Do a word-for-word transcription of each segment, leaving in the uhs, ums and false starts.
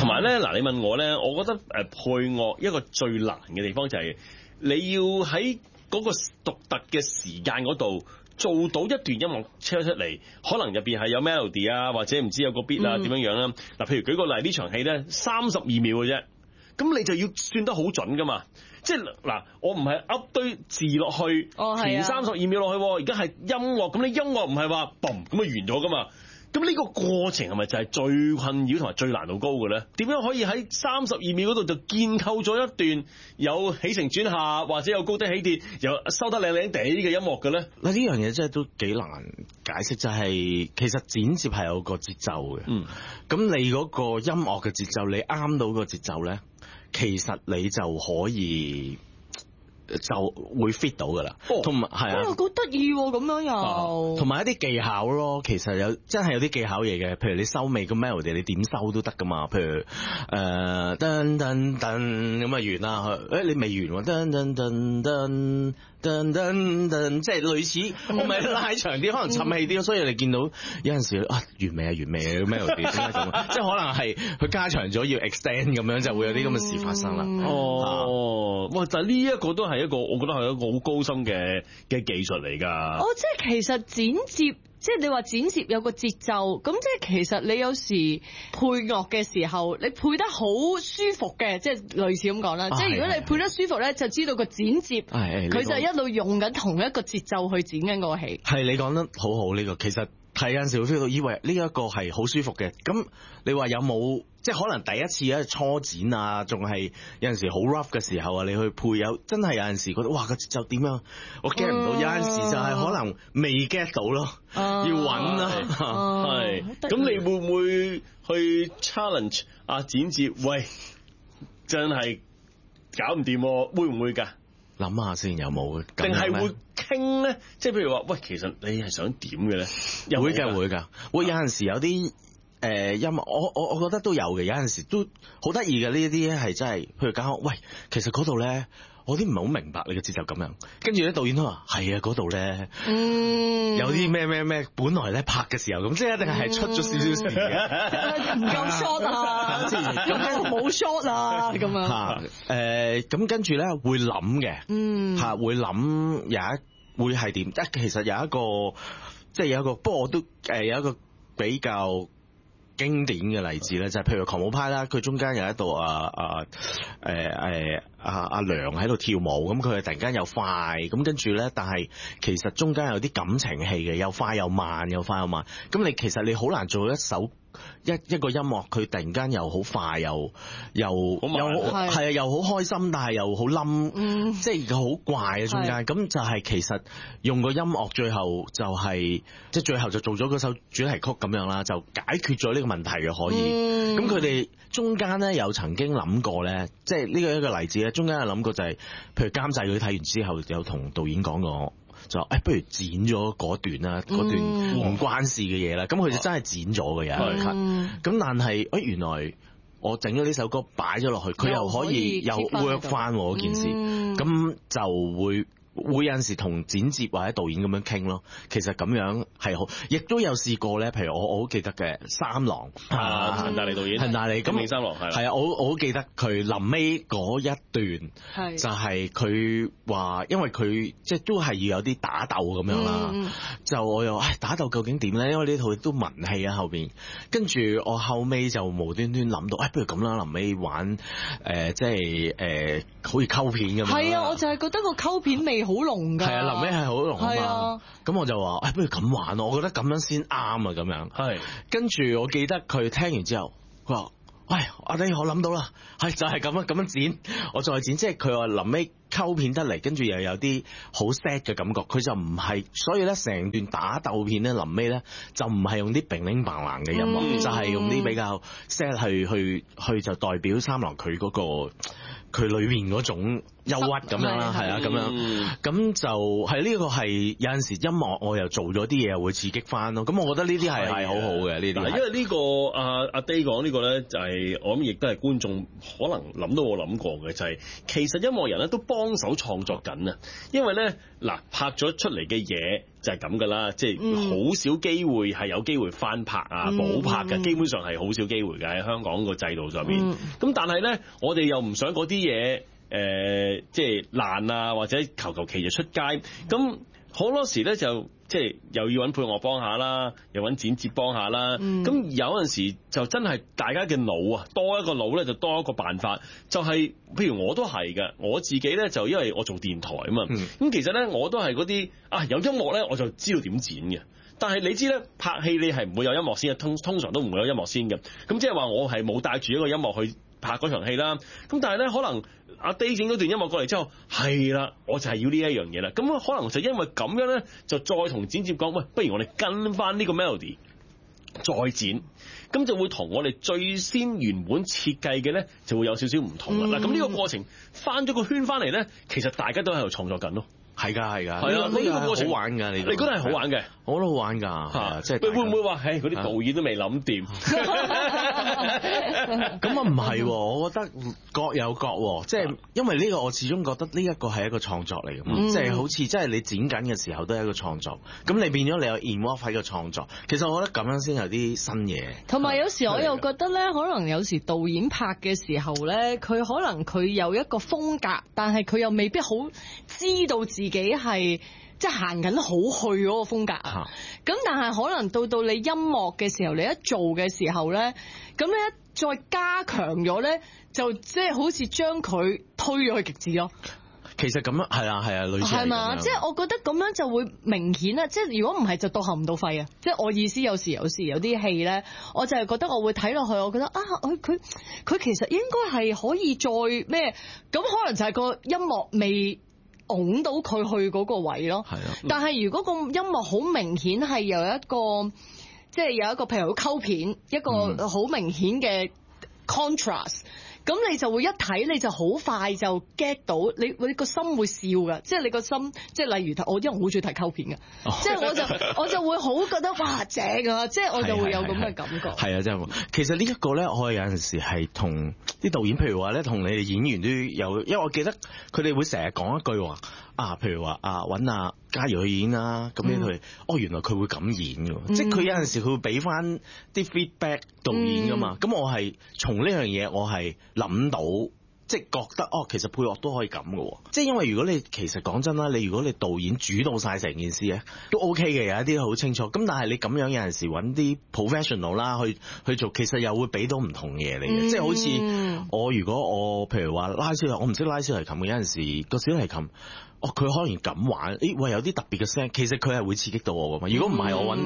同埋咧，嗱，你問我咧，我覺得誒配樂一個最難嘅地方就係你要喺嗰個獨特嘅時間嗰度做到一段音樂車出嚟，可能入邊係有 melody 啊，或者唔知有個 beat 啊點樣樣啦。嗱，譬如舉個例，呢場戲咧三十二秒嘅啫，咁你就要算得好準噶嘛。即係嗱，我唔係噏堆字落去，填三十二秒落去，而家係音樂，咁你音樂唔係話嘣咁就完咗噶嘛？咁呢個過程係咪就係最困擾同埋最難度高嘅咧？點樣可以喺三十二秒嗰度就建構咗一段有起承轉合或者有高低起跌又收得靚靚地嘅音樂嘅咧？ 嗱，呢樣嘢真係都幾難解釋，就係、是、其實剪接係有個節奏嘅。嗯，咁你嗰個音樂嘅節奏，你啱到個節奏咧，其實你就可以就會 fit 到噶啦，同埋係啊， 好得意喎，咁樣又， 同埋一啲技巧咯，其實有真係有啲技巧嘢嘅，譬如你收尾個 melody 你點收都得噶嘛，譬如誒噔噔噔咁啊完啦，誒你未完喎，噔噔噔噔噔噔噔，即係類似我咪拉長啲，可能沉氣啲，所以你見到有陣時啊完美啊完美啊 melody 點解咁，即係可能係佢加長咗要 extend 咁樣，就會有啲咁嘅事發生啦。 哦，哇！但係呢一個都係一個，我覺得係一個好高深嘅嘅技術嚟㗎。 哦，即係其實剪接，即係你話剪接有個節奏，咁即係其實你有時配樂嘅時候，你配得好舒服嘅，即係類似咁講啦。即係如果你配得舒服咧，就知道個剪接，佢就一路用緊同一個節奏去剪緊個戲。 係你講得好好呢個，其實睇有陣時會 feel 到以為呢一個係好舒服嘅，咁你話有冇？即係可能第一次咧初剪啊，仲係有陣時好 rough 嘅時候啊，你去配有真係有陣時覺得哇個節奏點樣，我 get 唔到。有陣時就係可能未 get 到咯，要揾啦。 係咁，你會唔會去 challenge 啊剪接？喂，真係搞唔掂，會唔會㗎？ 諗下先有冇？ 定係會傾咧？即係譬如話，喂，其實你係想點嘅咧？ 會嘅會㗎，會有陣時有啲。誒、呃、音樂，我我我覺得都有嘅，有陣時都好得意嘅。呢一啲咧係真係，譬如講，喂，其實嗰度咧，我啲唔係好明白你嘅節奏咁樣。跟住咧，導演都話：係啊，嗰度咧，嗯，有啲咩咩咩，本來咧拍嘅時候咁，即係一定係出咗少少事嘅， 唔夠 shot 啊，咁冇 shot 啊，咁樣嚇誒，咁跟住咧會諗嘅，嗯嚇會諗有一會係點？即係其實有一個即係有一個，不過我都誒有一個比較經典嘅例子咧，就係、是、譬如狂舞派啦，佢中間有一度啊啊誒誒阿阿梁喺度跳舞，咁佢係突然間又快，咁跟住咧，但係其實中間有啲感情戲嘅，又快又慢，又快又慢，咁你其實你好難做一首一一個音樂，佢突然間又好快又又又係啊，又好開心，但係又好冧，嗯，即係好怪啊中間，咁就係其實用個音樂最後就係即係最後就做咗嗰首主題曲咁樣啦，就解決咗呢個問題嘅可以。咁佢哋中間咧有曾經諗過咧，即係呢個一個例子咧，中間有諗過就係、是，譬如監製佢睇完之後有同導演講過。就誒、哎，不如剪咗嗰段啦，嗰、嗯、段唔關事嘅嘢啦。咁佢就真係剪咗嘅有一 cut。咁但係誒，原來我整咗呢首歌擺咗落去，佢又可以又 work 翻嗰件事，咁、嗯、就會。會有陣時同剪接或者導演咁樣傾咯，其實咁樣係好，亦都有試過咧。譬如我我好記得嘅三郎啊，陳大利導演， 陳大利咁三郎係係啊，我我好記得佢臨尾嗰一段，就係佢話，因為佢即係都係要有啲打鬥咁樣啦、嗯。就我又唉打鬥究竟點咧？因為呢套都文戲啊後邊，跟住我後尾就無端端諗到，唉、哎、不如咁啦，臨尾玩誒、呃、即係誒、呃、好似溝片咁樣。係啊，我就係覺得個溝片味好濃㗎。係啊，臨尾係好濃啊嘛。咁我就話，唉、哎、不如咁玩咯，我覺得咁樣先啱啊咁樣。係。跟住我記得佢聽完之後，佢話。喂，阿弟，我諗到啦，係就係咁樣咁樣剪，我再剪，即係佢話臨尾溝片得嚟，跟住又有啲好 sad 嘅感覺，佢就唔係，所以咧成段打鬥片咧臨尾咧就唔係用啲乒鈴嘭啷嘅音樂，嗯、就係、是、用啲比較 sad 去去去就代表三郎佢嗰、那個佢裏面嗰種憂鬱咁樣啦，係啊咁樣，咁就係呢個係有陣時音樂我又做咗啲嘢會刺激翻咯，咁我覺得呢啲係係好好嘅呢啲。因為呢、呢個阿阿 Day 講呢個咧就係我諗亦都係觀眾可能諗到我諗過嘅，就係、是、其實音樂人咧都幫手創作緊啊，因為咧嗱拍咗出嚟嘅嘢就係咁噶啦，即係好少機會係有機會翻拍啊補拍嘅，基本上係好少機會嘅喺香港個制度上面。咁、嗯、但係咧我哋又唔想嗰啲嘢。誒、呃，即係爛啊，或者求求其就出街，咁好多時咧就即係又要揾配樂幫下啦，又揾剪接幫下啦，咁、嗯、有陣時就真係大家嘅腦啊，多一個腦咧就多一個辦法，就係、是、譬如我都係嘅，我自己咧就因為我做電台啊嘛，咁、嗯、其實咧我都係嗰啲啊有音樂咧我就知道點剪嘅。但係你知咧，拍戲你係唔會有音樂先嘅，通通常都唔會有音樂先嘅。咁即係話我係冇帶住一個音樂去拍嗰場戲啦。咁但係咧，可能阿 Day 整咗段音樂過嚟之後，係啦，我就係要呢一樣嘢啦。咁可能就因為咁樣咧，就再同剪接講，喂，不如我哋跟翻呢個 melody 再剪，咁就會同我哋最先原本設計嘅咧，就會有少少唔同啦。嗱、嗯，咁呢個過程翻咗個圈翻嚟咧，其實大家都喺度創作緊咯。係㗎，係㗎，係啊，呢個過程好玩㗎，你你覺得係好玩嘅？我覺得好玩㗎，嚇，即係會唔會話，唉，嗰啲導演都未諗掂？咁啊唔係，我覺得各有各，即係因為呢個我始終覺得呢一個係一個創作嚟㗎嘛，即係好似即係你剪緊嘅時候都係一個創作，咁你變咗你有 involve 喺個創作，其實我覺得咁樣先有啲新嘢。同埋有時我又覺得咧，可能有時導演拍嘅時候咧，佢可能佢有一個風格，但係佢又未必好知道自己係即係行緊好去嗰個風格啊，咁但係可能到到你音樂嘅時候，你一做嘅時候咧，咁你一再加強咗咧，就即係好似將佢推咗去極致咯。其實咁樣係啊係啊，類似係嘛，即係我覺得咁樣就會明顯啦。即係如果唔係就到喉唔到肺啊。即係我意思，有時有時有啲戲咧，我就係覺得我會睇落去，我覺得啊，佢佢佢其實應該係可以再咩？咁可能就係個音樂未拱到佢去嗰個位咯。係啊。但係如果個音樂好明顯係有一個，即係有一個譬如溝片，一個好明顯嘅 contrast。咁你就會一睇你就好快就 get 到，你你個心會笑㗎，即係你個心，即係例如我因為我好中意睇溝片嘅，即係我就我就會好覺得哇正啊，即係我就會有咁嘅感覺。係啊，真係。其實呢一個咧，我有陣時係同啲導演，譬如話咧，同你哋演員都有，因為我記得佢哋會成日講一句話啊，譬如話啊揾阿嘉儀去演啦，咁樣佢哦原來佢會咁演㗎，嗯、即係佢有陣時佢會俾翻啲 feedback 導演㗎嘛，咁、嗯、我係從呢樣嘢我係諗到，即係覺得哦，其實配樂都可以咁嘅，即係因為如果你其實講真啦，你如果你導演主導晒成件事咧，都 OK 嘅，有一啲好清楚。咁但係你咁樣有陣時揾啲 professional 啦去去做，其實又會俾到唔同嘢嚟嘅，嗯、即係好似我如果我譬如話拉小提，我唔識拉小提琴嘅，有陣時個小提琴。哦，佢可能咁玩，誒喂有啲特別嘅聲，其實佢係會刺激到我㗎嘛。如果唔係我揾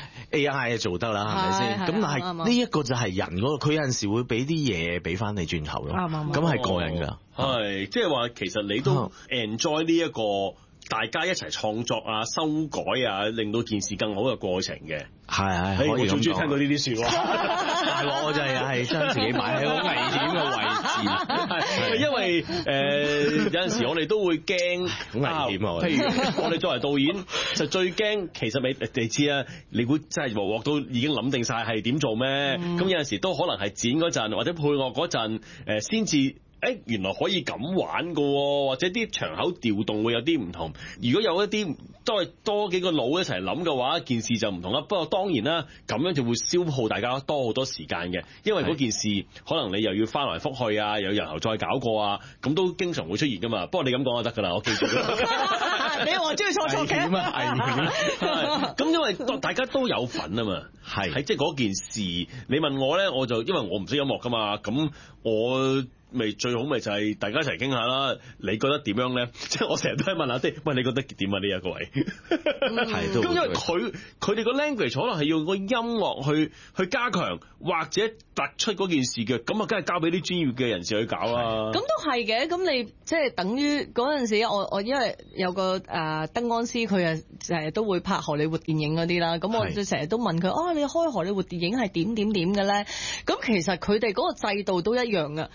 A I 做得啦，係咪先？咁但係呢一個就係人嗰個，佢有陣時會俾啲嘢俾翻你轉頭咯。咁係個人㗎。係，即係話其實你都 enjoy 呢一個大家一齊創作啊、修改啊，令到件事更好嘅過程嘅。係係，我最中意聽到呢啲説話。大鑊我就係係將自己擺喺好危險嘅位置，因為誒、呃、有陣時我哋都會驚好危險啊。譬如我哋作為導演，就最驚其實你你知啊，你估真係鑊鑊都已經諗定晒係點做咩？咁、嗯、有陣時都可能係剪嗰陣或者配樂嗰陣誒先至。誒原來可以咁玩㗎喎，或者啲場口調動會有啲唔同。如果有一啲都係多幾個腦一齊諗嘅話，件事就唔同啦。不過當然啦，咁樣就會消耗大家多好多時間嘅，因為嗰件事可能你又要翻來覆去啊，又由頭再搞過啊，咁都經常會出現㗎嘛。不過你咁講就得㗎啦，我記住。你話我中意錯錯嘅。係啊，咁因為大家都有份啊嘛，係喺即係嗰件事。你問我咧，我就因為我唔識音樂㗎嘛，咁我。咪最好咪就係大家一齊傾下啦，你覺得點樣咧？即係我成日都係問下啲，喂，你覺得點啊？呢一個位係都咁，因為佢佢哋個 language 可能係要個音樂去去加強或者突出嗰件事嘅，咁啊，梗係交俾啲專業嘅人士去搞啊。咁都係嘅，咁你即係等於嗰陣時，我我因為有個誒燈光師，佢啊成日都會拍荷里活電影嗰啲啦，咁我就成日都問佢，哦，你開荷里活電影係點點點嘅咧？咁其實佢哋嗰個制度都一樣嘅，每一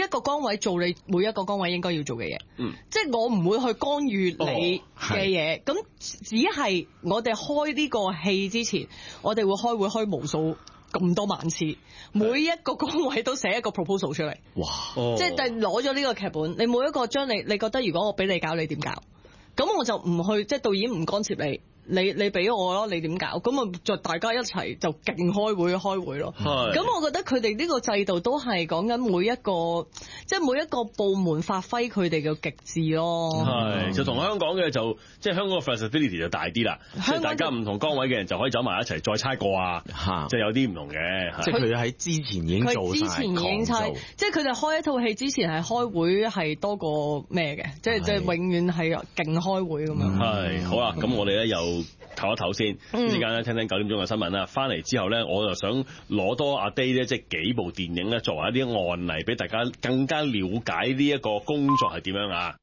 個崗位做你每一個崗位應該要做嘅嘢， 嗯， 即係我唔會去干預你嘅嘢，咁、哦、只係我哋開呢個戲之前，我哋會開會開無數咁多萬次，每一個崗位都寫一個 proposal 出嚟， 哇， 哦、即係攞咗呢個劇本，你每一個將你你覺得如果我俾你搞，你點搞？咁我就唔去，即係導演唔干涉你。你你俾我咯，你點搞？咁啊，就大家一齊就勁開會開會咯。咁我覺得佢哋呢個制度都係講緊每一個，即係每一個部門發揮佢哋嘅極致咯。 係，就同香港嘅就即係香港嘅 flexibility 就大啲啦。即係大家唔同崗位嘅人就可以走埋一齊再猜過啊。即係有啲唔同嘅。 即係佢喺之前已經做佢之前已經猜，即係佢哋開一套戲之前係開會係多過咩嘅，即係即係永遠係勁開會咁樣。 係，好啦，咁我哋咧又唞一唞先，呢陣間咧聽聽九點鐘嘅新聞啦。翻嚟之後咧，我就想攞多阿 Day 咧，即係幾部電影咧，作為一啲案例，俾大家更加了解呢一個工作係點樣啊。